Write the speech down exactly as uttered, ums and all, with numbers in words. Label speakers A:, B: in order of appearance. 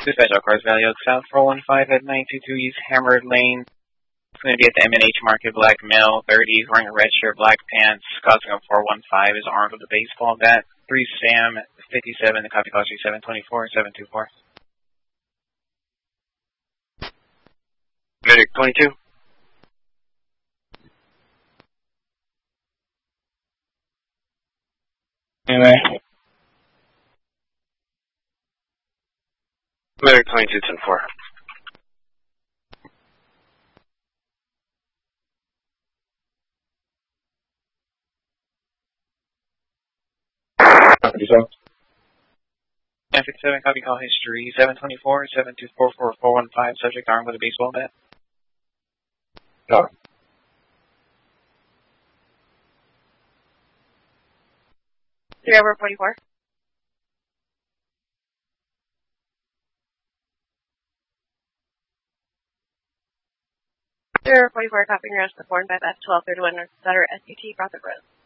A: Dispatch All Cars Valley Oak South four one five at nine two two East Hammered Lane. It's going to be at the M and H Market, black male, thirties, wearing a red shirt, black pants, costing him four one five, is armed with a baseball bat. three Sam fifty-seven, the copy cost you seven twenty-four, seven two four.
B: Medic twenty-two.
A: Anyway.
B: Medic twenty-two, ten four.
A: ten fifty-seven, copy call history, seven twenty-four, seven two four four, four one five, subject armed with a baseball bat.
B: No.
C: three over forty-four. three over forty-four, copying rush the four and five F twelve thirty-one North Sutter, S U T, Profit Road.